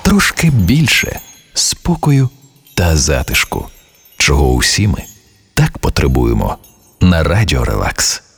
трошки більше спокою та затишку, чого усі ми так потребуємо на Радіо Релакс.